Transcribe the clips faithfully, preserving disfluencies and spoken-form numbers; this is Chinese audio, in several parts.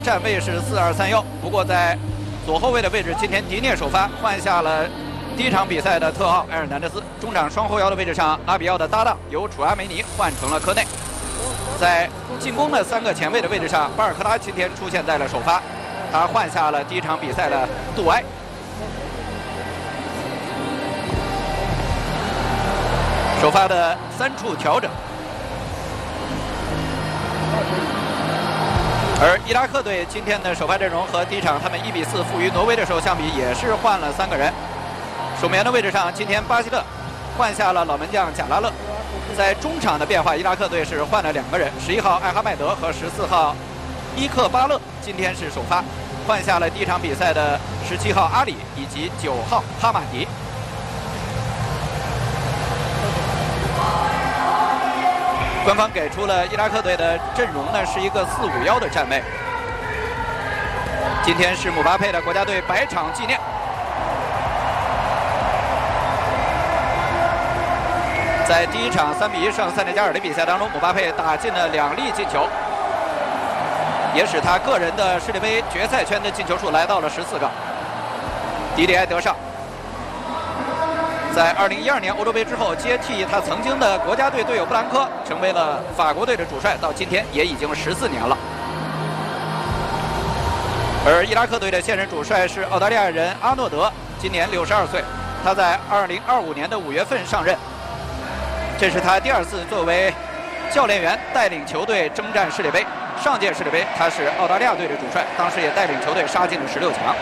站位是四二三幺，不过在左后卫的位置，今天迪涅首发，换下了第一场比赛的特号埃尔南德斯。中场双后腰的位置上，拉比奥的搭档由楚阿梅尼换成了科内。在进攻的三个前卫的位置上，巴尔克拉今天出现在了首发，他换下了第一场比赛的杜埃。首发的三处调整。 而伊拉克队今天的首发阵容和第一场他们一比四负于挪威的时候相比，也是换了三个人。守门员的位置上，今天巴西特换下了老门将贾拉勒。在中场的变化，伊拉克队是换了两个人，十一号艾哈迈德和十四号伊克巴勒今天是首发，换下了第一场比赛的十七号阿里以及九号哈马迪。 官方给出了伊拉克队的阵容呢，是一个四五幺的站位。今天是姆巴佩的国家队百场纪念。在第一场三比一胜塞内加尔的比赛当中，姆巴佩打进了两粒进球，也使他个人的世界杯决赛圈的进球数来到了十四个。迪里埃德尚。 在二零一二年欧洲杯之后，接替他曾经的国家队队友布兰科，成为了法国队的主帅，到今天也已经十四年了。而伊拉克队的现任主帅是澳大利亚人阿诺德，今年六十二岁，他在二零二五年的五月份上任，这是他第二次作为教练员带领球队征战世界杯。上届世界杯他是澳大利亚队的主帅，当时也带领球队杀进了十六强。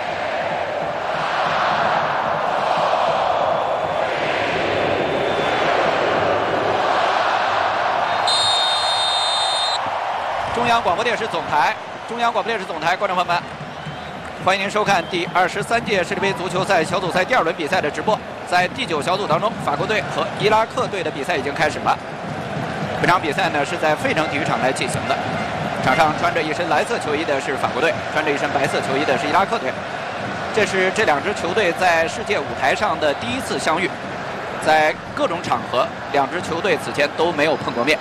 中央广播电视总台，中央广播电视总台，观众朋友们，欢迎您收看第二十三届世界杯足球赛小组赛第二轮比赛的直播。在第九小组当中，法国队和伊拉克队的比赛已经开始了。本场比赛呢是在费城体育场来进行的，场上穿着一身蓝色球衣的是法国队，穿着一身白色球衣的是伊拉克队。这是这两支球队在世界舞台上的第一次相遇，在各种场合，两支球队此前都没有碰过面。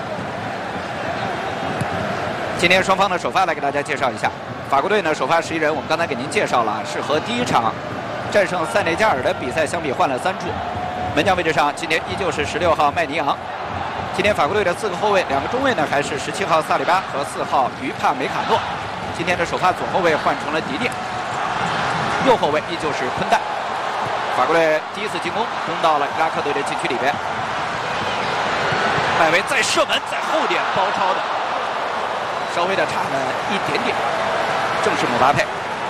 今天双方的首发来给大家介绍一下。法国队呢，首发十一人，我们刚才给您介绍了，是和第一场战胜塞内加尔的比赛相比换了三处。门将位置上，今天依旧是十六号麦尼昂。今天法国队的四个后卫，两个中卫呢还是十七号萨里巴和四号于帕梅卡诺。今天的首发左后卫换成了迪涅，右后卫依旧是昆代。法国队第一次进攻攻到了伊拉克队的禁区里边，麦维再射门，在后点包抄的。 稍微的差了一点点，正是姆巴佩。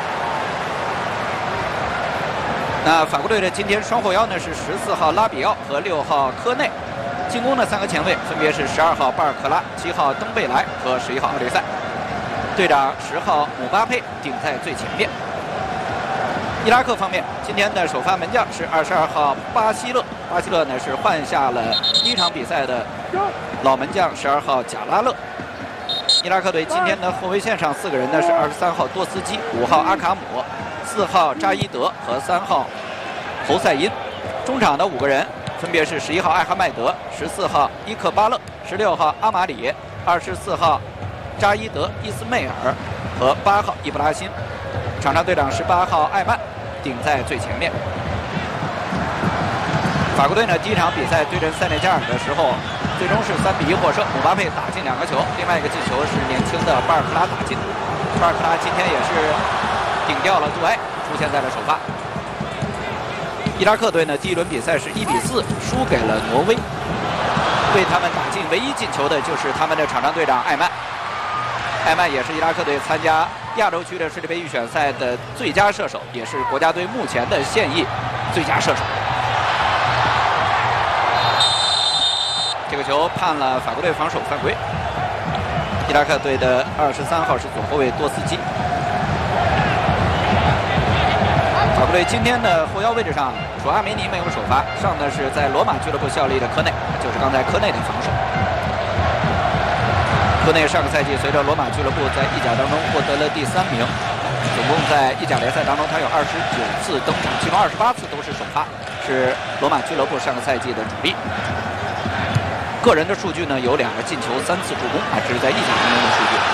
那法国队的今天双后腰呢是十四号拉比奥和六号科内，进攻的三个前卫分别是十二号巴尔克拉、七号登贝莱和十一号奥利塞。队长十号姆巴佩顶在最前面。伊拉克方面，今天的首发门将是二十二号巴西勒，巴西勒呢是换下了第一场比赛的老门将十二号贾拉勒。 伊拉克队今天的后卫线上四个人呢是二十三号多斯基、五号阿卡姆、四号扎伊德和三号侯赛因。中场的五个人分别是十一号艾哈迈德、十四号伊克巴勒、十六号阿马里、二十四号扎伊德伊斯梅尔和八号伊布拉辛。场上队长十八号艾曼顶在最前面。法国队呢第一场比赛对阵塞内加尔的时候。 最终是三比一获胜，姆巴佩打进两个球，另外一个进球是年轻的巴尔克拉打进。巴尔克拉今天也是顶掉了杜埃，出现在了首发。伊拉克队呢，第一轮比赛是一比四输给了挪威，为他们打进唯一进球的就是他们的场上队长艾曼。艾曼也是伊拉克队参加亚洲区的世界杯预选赛的最佳射手，也是国家队目前的现役最佳射手。 这个球判了法国队防守犯规。伊拉克队的二十三号是左后卫多斯基。法国队今天的后腰位置上，楚阿梅尼没有首发，上的是在罗马俱乐部效力的科内，就是刚才科内的防守。科内上个赛季随着罗马俱乐部在意甲当中获得了第三名，总共在意甲联赛当中他有二十九次登场，其中二十八次都是首发，是罗马俱乐部上个赛季的主力。 个人的数据呢有两个进球、三次助攻啊，这是在意甲当中的数据。